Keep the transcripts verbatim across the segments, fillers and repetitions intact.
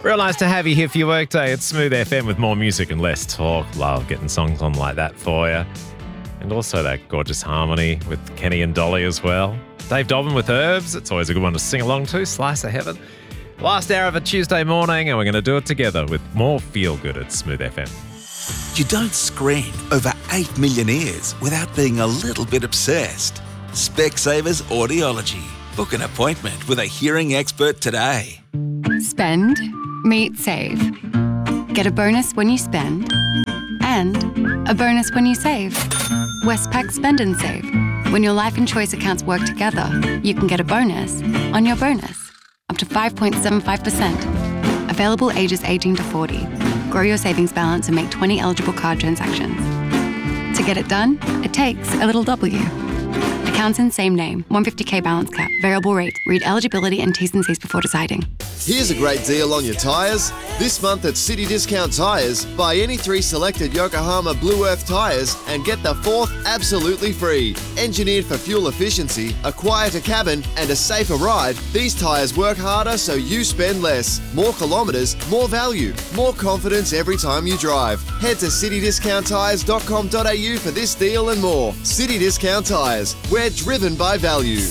Real nice to have you here for your workday. It's Smooth F M with more music and less talk. Love getting songs on like that for you. And also that gorgeous harmony with Kenny and Dolly as well. Dave Dobbin with Herbs. It's always a good one to sing along to. Slice of Heaven. Last hour of a Tuesday morning, and we're going to do it together with more Feel Good at Smooth F M. You don't screen over eight million ears without being a little bit obsessed. Specsavers Audiology. Book an appointment with a hearing expert today. Spend, meet, save. Get a bonus when you spend and a bonus when you save. Westpac Spend and Save. When your life and choice accounts work together, you can get a bonus on your bonus. Up to five point seven five percent. Available ages eighteen to forty. Grow your savings balance and make twenty eligible card transactions. To get it done, it takes a little W. Accounts in same name. one hundred fifty thousand balance cap. Variable rate. Read eligibility and T's and C's before deciding. Here's a great deal on your tyres. This month at City Discount Tyres, buy any three selected Yokohama Blue Earth tyres and get the fourth absolutely free. Engineered for fuel efficiency, a quieter cabin and a safer ride, these tyres work harder so you spend less. More kilometres, more value, more confidence every time you drive. Head to city discount tyres dot com dot a u for this deal and more. City Discount Tyres. We're driven by value.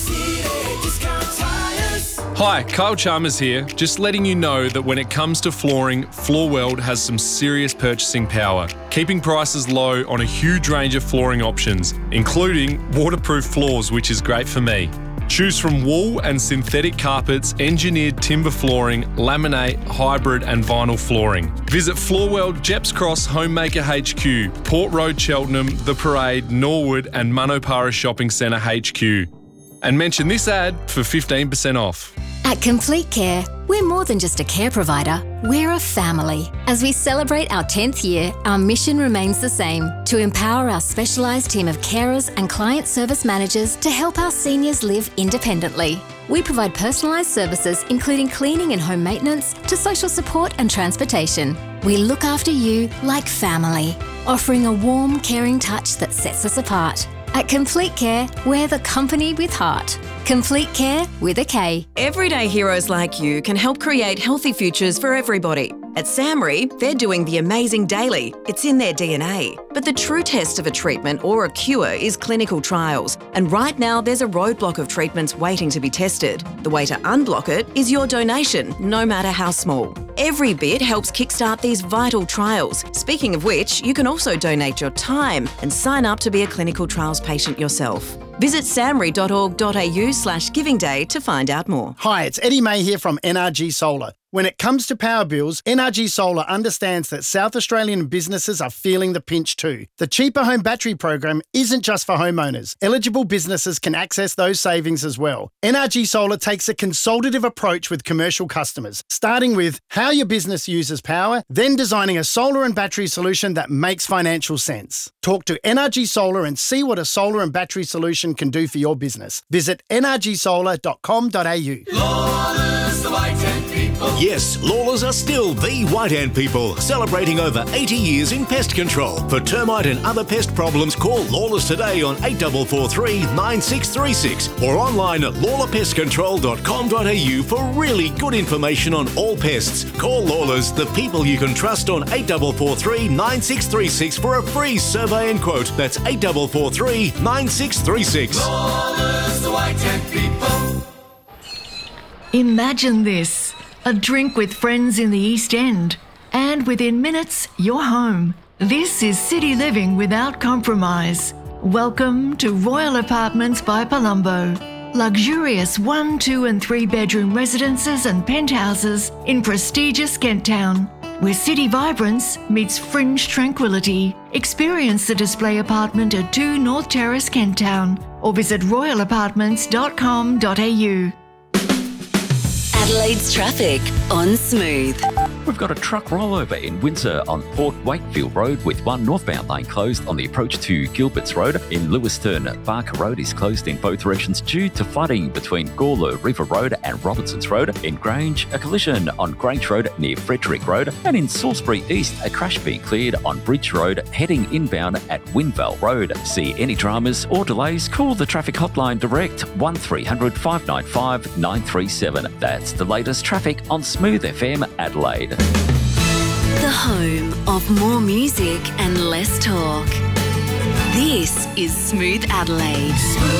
Hi, Kyle Chalmers here. Just letting you know that when it comes to flooring, Floorweld has some serious purchasing power, keeping prices low on a huge range of flooring options, including waterproof floors, which is great for me. Choose from wool and synthetic carpets, engineered timber flooring, laminate, hybrid and vinyl flooring. Visit Floorweld, Jeps Cross, Homemaker H Q, Port Road, Cheltenham, The Parade, Norwood and Manopara Shopping Centre H Q. And mention this ad for fifteen percent off. At Complete Care, we're more than just a care provider, we're a family. As we celebrate our tenth year, our mission remains the same, to empower our specialised team of carers and client service managers to help our seniors live independently. We provide personalised services including cleaning and home maintenance to social support and transportation. We look after you like family, offering a warm, caring touch that sets us apart. At Complete Care, we're the company with heart. Complete Care with a K. Everyday heroes like you can help create healthy futures for everybody. At SAMRI, they're doing the amazing daily. It's in their D N A. But the true test of a treatment or a cure is clinical trials. And right now, there's a roadblock of treatments waiting to be tested. The way to unblock it is your donation, no matter how small. Every bit helps kickstart these vital trials. Speaking of which, you can also donate your time and sign up to be a clinical trials patient yourself. Visit samri dot org dot a u slash giving day to find out more. Hi, it's Eddie May here from N R G Solar. When it comes to power bills, N R G Solar understands that South Australian businesses are feeling the pinch too. The Cheaper Home Battery program isn't just for homeowners. Eligible businesses can access those savings as well. N R G Solar takes a consultative approach with commercial customers, starting with how your business uses power, then designing a solar and battery solution that makes financial sense. Talk to N R G Solar and see what a solar and battery solution can do for your business. Visit n r g solar dot com dot a u. Lawless, the white ant people. Yes, Lawlers are still the White Ant people, celebrating over eighty years in pest control. For termite and other pest problems, call Lawlers today on eight four four three, nine six three six or online at lawler pest control dot com dot a u for really good information on all pests. Call Lawlers, the people you can trust, on eight four four three, nine six three six for a free survey and quote. That's eight four four three, nine six three six. Lawlers, the white ant people. Imagine this. A drink with friends in the East End, and within minutes, you're home. This is city living without compromise. Welcome to Royal Apartments by Palumbo. Luxurious one, two and three bedroom residences and penthouses in prestigious Kent Town, where city vibrance meets fringe tranquility. Experience the display apartment at two North Terrace, Kent Town, or visit royal apartments dot com dot a u. Adelaide's traffic on Smooth. We've got a truck rollover in Windsor on Port Wakefield Road with one northbound lane closed on the approach to Gilbert's Road. In Lewiston, Barker Road is closed in both directions due to flooding between Gawler River Road and Robertson's Road. In Grange, a collision on Grange Road near Frederick Road. And in Salisbury East, a crash being cleared on Bridge Road heading inbound at Winvale Road. See any dramas or delays, call the traffic hotline direct one three hundred, five nine five, nine three seven. That's the latest traffic on Smooth F M Adelaide. The home of more music and less talk. This is Smooth Adelaide.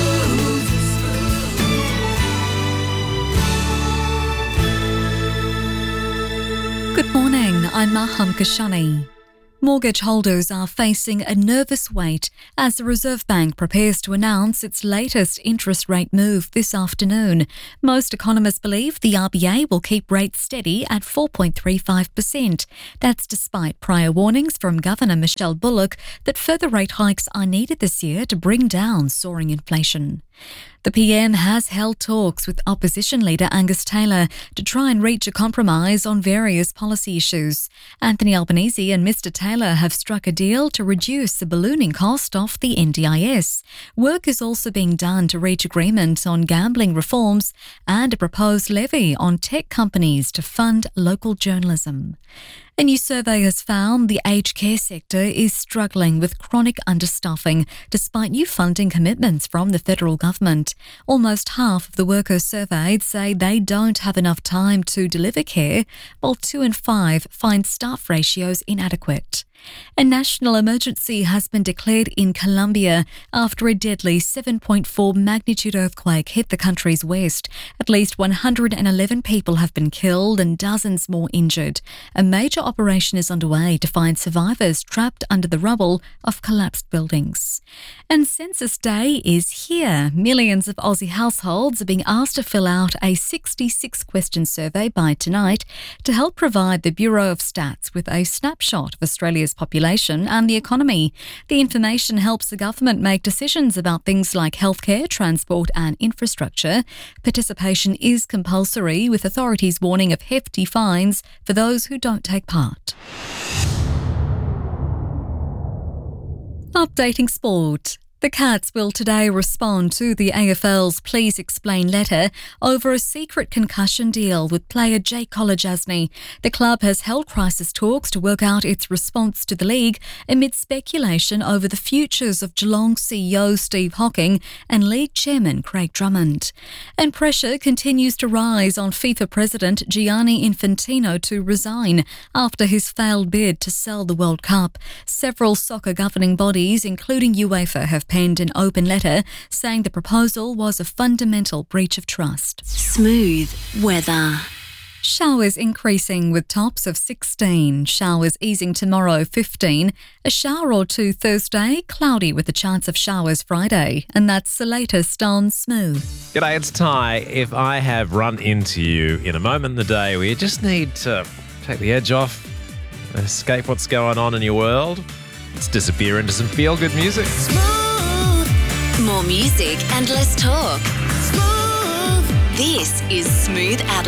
Good morning, I'm Maham Kashani. Mortgage holders are facing a nervous wait as the Reserve Bank prepares to announce its latest interest rate move this afternoon. Most economists believe the R B A will keep rates steady at four point three five percent. That's despite prior warnings from Governor Michelle Bullock that further rate hikes are needed this year to bring down soaring inflation. The P M has held talks with opposition leader Angus Taylor to try and reach a compromise on various policy issues. Anthony Albanese and Mr Taylor have struck a deal to reduce the ballooning cost of the N D I S. Work is also being done to reach agreement on gambling reforms and a proposed levy on tech companies to fund local journalism. A new survey has found the aged care sector is struggling with chronic understaffing despite new funding commitments from the federal government. Almost half of the workers surveyed say they don't have enough time to deliver care, while two in five find staff ratios inadequate. A national emergency has been declared in Colombia after a deadly seven point four magnitude earthquake hit the country's west. At least one hundred eleven people have been killed and dozens more injured. A major operation is underway to find survivors trapped under the rubble of collapsed buildings. And Census Day is here. Millions of Aussie households are being asked to fill out a sixty-six question survey by tonight to help provide the Bureau of Stats with a snapshot of Australia's population and the economy. The information helps the government make decisions about things like healthcare, transport and infrastructure. Participation is compulsory, with authorities warning of hefty fines for those who don't take part. Updating sport. The Cats will today respond to the A F L's Please Explain letter over a secret concussion deal with player Jake Kolodjasny. The club has held crisis talks to work out its response to the league amid speculation over the futures of Geelong C E O Steve Hocking and league chairman Craig Drummond. And pressure continues to rise on FIFA president Gianni Infantino to resign after his failed bid to sell the World Cup. Several soccer governing bodies, including UEFA, have penned an open letter saying the proposal was a fundamental breach of trust. Smooth weather. Showers increasing with tops of sixteen. Showers easing tomorrow, fifteen. A shower or two Thursday, cloudy with a chance of showers Friday. And that's the latest on Smooth. G'day, it's Ty. If I have run into you in a moment in the day where you just need to take the edge off, escape what's going on in your world, let's disappear into some feel-good music. Smooth. More music and less talk. Smooth. This is Smooth Adelaide.